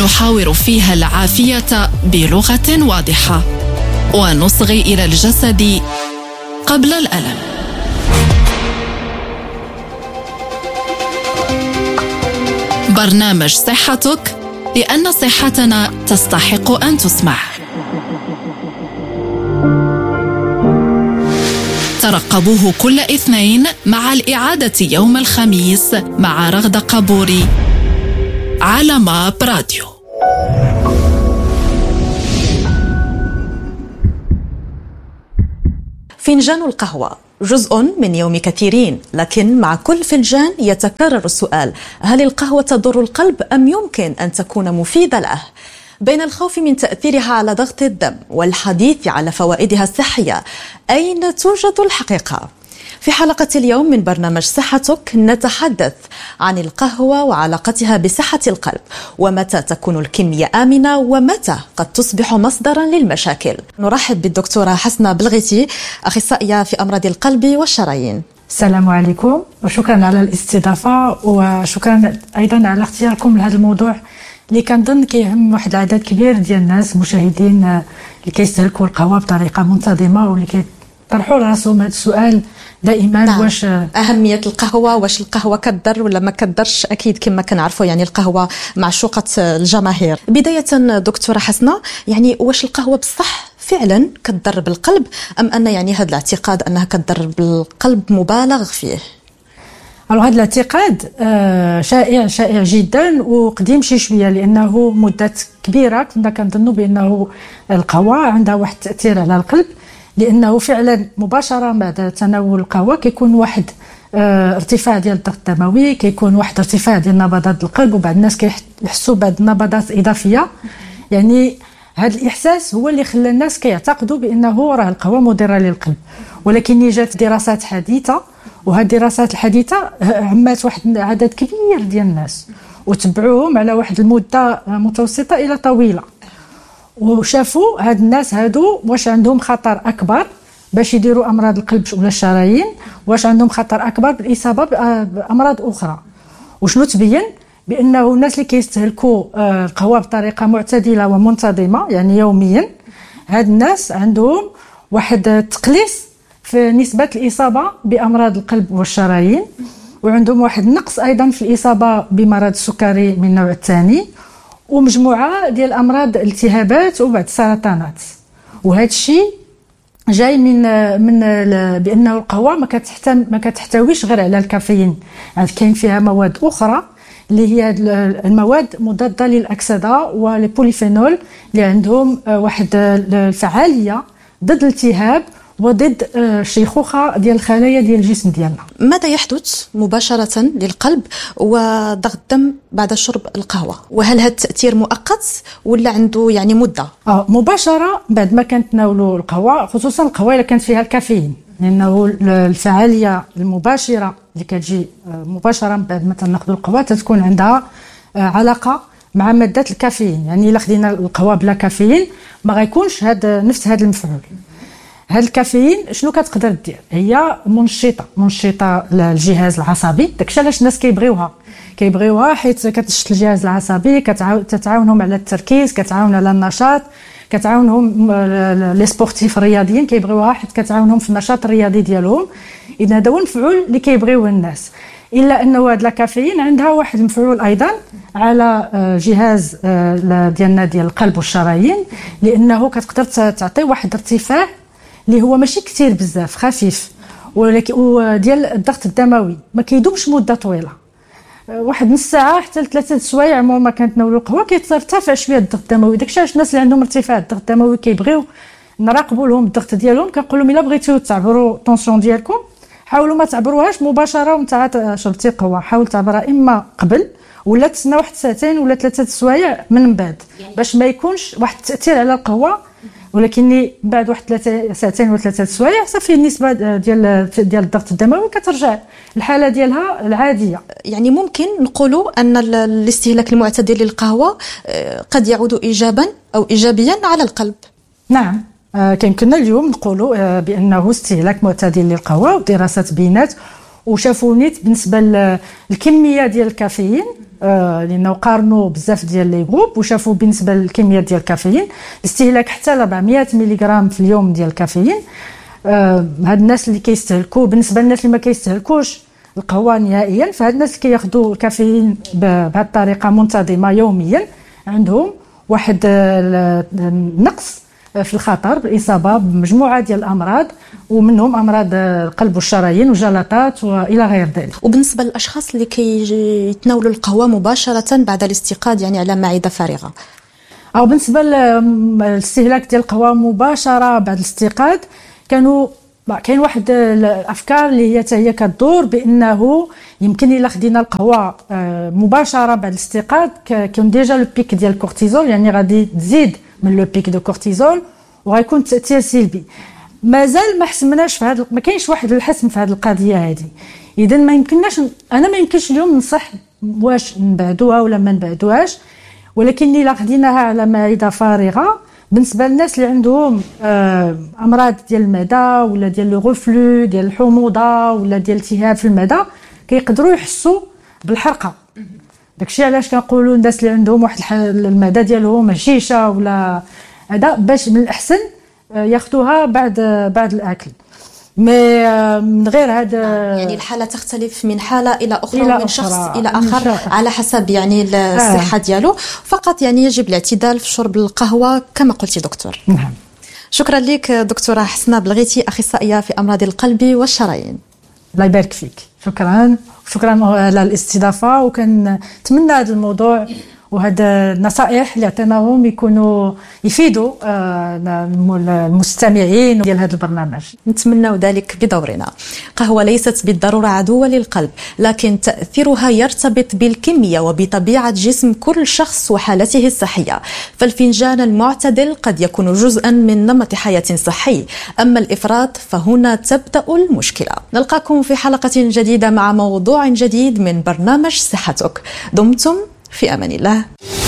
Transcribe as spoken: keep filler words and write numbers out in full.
نحاور فيها العافية بلغة واضحة ونصغي إلى الجسد قبل الألم. برنامج صحتك، لأن صحتنا تستحق أن تسمع. ترقبوه كل اثنين مع الإعادة يوم الخميس مع رغدة قبوري على ماب راديو. فنجان القهوة جزء من يوم كثيرين، لكن مع كل فنجان يتكرر السؤال: هل القهوة تضر القلب أم يمكن أن تكون مفيدة له؟ بين الخوف من تأثيرها على ضغط الدم والحديث على فوائدها الصحية، أين توجد الحقيقة؟ في حلقة اليوم من برنامج صحتك نتحدث عن القهوة وعلاقتها بصحة القلب، ومتى تكون الكمية آمنة ومتى قد تصبح مصدرا للمشاكل. نرحب بالدكتورة حسنة بلغيتي، أخصائية في أمراض القلب والشرايين. السلام عليكم وشكرا على الاستضافة، وشكرا أيضا على اختياركم لهذا الموضوع اللي كنظن كيهم واحد العدد كبير ديال الناس مشاهدين اللي كيستهلكوا القهوة بطريقة منتظمة واللي كيطرحوا لراسهم هذا السؤال دائما. نعم. واش أهمية القهوة، واش القهوة كتضر ولا ما كتضرش؟ أكيد كما كنعرفوا يعني القهوة معشوقة الجماهير. بداية دكتورة حسنة، يعني واش القهوة بصح فعلا كتضر بالقلب أم أن يعني هذا الاعتقاد أنها كتضر بالقلب مبالغ فيه؟ alors هذا الاعتقاد شائع شائع جدا وقديم شي شويه، لانه مده كبيره كنا كنظنوا بانه القهوه عندها واحد التاثير على القلب، لانه فعلا مباشره بعد تناول القهوه كيكون واحد ارتفاع ديال الضغط الدموي، كيكون واحد ارتفاع ديال نبضات القلب، وبعض الناس كيحسوا بعض النبضات اضافيه. يعني هذا الاحساس هو اللي خلى الناس كيعتقدوا بانه راه القهوه مضره للقلب. ولكن جات دراسات حديثه، وهذه الدراسات الحديثه عمات واحد عدد كبير ديال الناس وتبعوهم على واحد المده متوسطه الى طويله، وشافوا هاد الناس هادو واش عندهم خطر اكبر باش يديروا امراض القلب ولا الشرايين، واش عندهم خطر اكبر بالاصابه بامراض اخرى. وشنو تبين؟ بانه الناس اللي كيستهلكوا القهوه بطريقه معتدله ومنتظمه يعني يوميا، هاد الناس عندهم واحد التقليص في نسبة الإصابة بأمراض القلب والشرايين، وعندهم واحد النقص أيضا في الإصابة بمرض السكري من النوع الثاني، ومجموعة ديال أمراض الالتهابات وبعض السرطانات. وهذا الشيء جاي من من بأنه القهوة ما كتحتم ما كتحتويش غير على الكافيين، يعني كاين فيها مواد أخرى اللي هي المواد مضادة للأكسدة والبوليفينول اللي عندهم واحد الفعالية ضد الالتهاب وضد الشيخوخة ديال الخلايا ديال الجسم ديالنا. ماذا يحدث مباشرة للقلب وضغط الدم بعد شرب القهوة؟ وهل هذا التأثير مؤقت ولا عنده يعني مدة؟ اه مباشرة بعد ما كنتناولوا القهوة، خصوصا القهوة إلا كانت فيها الكافيين، لأنه الفعالية المباشرة اللي كتجي مباشرة بعد ما تناخذوا القهوة تتكون عندها علاقة مع مادة الكافيين. يعني إلا خدينا القهوة بلا كافيين ما غيكونش هذا نفس هذا المفعول. هاد الكافيين شنو كتقدر دير؟ هي منشطه منشطه للجهاز العصبي. داكشي علاش الناس كيبغيوها كيبغيوها حيت كتنشط الجهاز العصبي، كتعاونهم على التركيز، كتعاون على النشاط، كتعاونهم لي سبورتيف الرياضيين كيبغيوها حيت كتعاونهم في النشاط الرياضي ديالهم. اذا هذا هو المفعول اللي كيبغيوه الناس. الا انه هاد الكافيين عندها واحد المفعول ايضا على جهاز ديالنا ديال القلب والشرايين، لانه كتقدر تعطي واحد ارتفاع اللي هو ماشي كثير بزاف، خفيف، ولكن وديال الضغط الدموي ما كيدومش مده طويله، واحد نص ساعه حتى لثلاثه سوايع عمر ما كنتناولوا القهوه كيترتفع شويه الضغط الدموي. داكشي علاش الناس اللي عندهم ارتفاع الضغط الدموي كيبغيو نراقبوا لهم الضغط ديالهم. كنقول لهم الا بغيتوا تعبروا الطونسيون ديالكم حاولوا ما تعبروهاش مباشره وانت شربتي قهوه، حاول تعبرها اما قبل ولا تسنى واحد ساعتين ولا ثلاثه سوايع من بعد باش ما يكونش واحد التاثير على القهوه. ولكن بعد واحد ثلاثه ساعتين ولا ثلاثه سوايع صافي النسبه ديال ديال الضغط الدموي كترجع الحاله ديالها العاديه. يعني ممكن نقولوا ان الاستهلاك المعتدل للقهوه قد يعود ايجابا او ايجابيا على القلب. نعم، كيمكننا اليوم نقولوا بانه استهلاك معتدل للقهوه، ودراسات بينات وشافوا نيت بالنسبه للكميه ديال الكافيين آه لانه قارنوا بزاف ديال لي جروب وشافوا بالنسبه للكميات ديال الكافيين الاستهلاك حتى ل أربعمائة ملغ في اليوم ديال الكافيين. آه هاد الناس اللي كيستهلكوا بالنسبه للناس اللي ما كيستهلكوش القهوه نهائيا، فهاد الناس اللي كياخذوا الكافيين بهذه الطريقه منتظمه يوميا عندهم واحد النقص في الخطر بالاصابه بمجموعه ديال الامراض ومنهم امراض القلب والشرايين وجلطات والى غير ذلك. وبالنسبه للاشخاص اللي كيتناولوا القهوه مباشره بعد الاستيقاظ يعني على معده فارغه، او بالنسبه للاستهلاك ديال القهوه مباشره بعد الاستيقاظ، كانوا كاين واحد الافكار اللي هي حتى هي كتدور بانه يمكن الا خدينا القهوه مباشره بعد الاستيقاظ كيكون ديجا لو بيك ديال الكورتيزول، يعني غادي تزيد من لو بيك دو كورتيزول وغيكون تاثير سلبي. مازال ما حسمناش في هذا، ما كاينش واحد الحسم في هذه القضيه هذه. اذا ما يمكنناش، انا ما يمكنش اليوم ننصح واش نبعدوها ولا ما نبعدوهاش، ولكن الا خديناها على معده فارغه بالنسبه للناس اللي عندهم آه امراض ديال المعده ولا ديال لو غوفلو ديال الحموضه ولا ديال التهاب في المعده كيقدروا يحسوا بالحرقه. داكشي علاش كنقولوا الناس اللي عندهم واحد المعده ديالهم هشيشه ولا هذا باش من الاحسن ياخذوها بعد بعد الاكل. مي من غير هذا يعني الحاله تختلف من حاله الى اخرى إلى ومن أخرى. شخص الى اخر على حسب يعني الصحه آه. ديالو. فقط يعني يجب الاعتدال في شرب القهوه كما قلتي دكتور. نعم. شكرا لك دكتوره حسناء بلغيتي، اخصائيه في امراض القلب والشرايين. الله يبارك فيك. شكرا شكرا على الاستضافه، وكنتمنى هذا الموضوع وهذا النصائح اللي عطيناهم يكونوا يفيدوا المستمعين ديال هذا البرنامج. نتمنى ذلك بدورنا. قهوة ليست بالضرورة عدوة للقلب، لكن تأثيرها يرتبط بالكمية وبطبيعة جسم كل شخص وحالته الصحية، فالفنجان المعتدل قد يكون جزءا من نمط حياة صحي، أما الإفراط فهنا تبدأ المشكلة. نلقاكم في حلقة جديدة مع موضوع جديد من برنامج صحتك. دمتم في أمان الله.